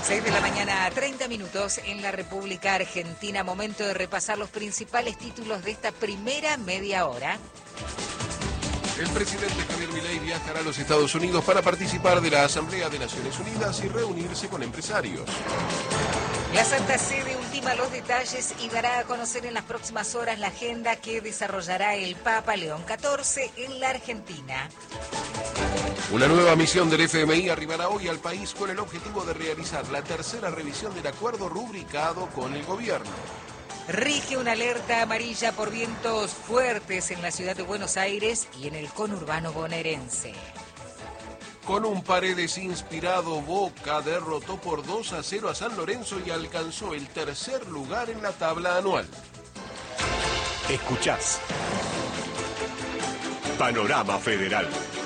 6 de la mañana, 30 minutos en la República Argentina. Momento de repasar los principales títulos de esta primera media hora. El presidente Javier Milei viajará a los Estados Unidos para participar de la Asamblea de Naciones Unidas y reunirse con empresarios. La Santa Sede ultima los detalles y dará a conocer en las próximas horas la agenda que desarrollará el Papa León XIV en la Argentina. Una nueva misión del FMI arribará hoy al país con el objetivo de realizar la tercera revisión del acuerdo rubricado con el gobierno. Rige una alerta amarilla por vientos fuertes en la ciudad de Buenos Aires y en el conurbano bonaerense. Con un Paredes inspirado, Boca derrotó por 2-0 a San Lorenzo y alcanzó el tercer lugar en la tabla anual. Escuchás Panorama Federal.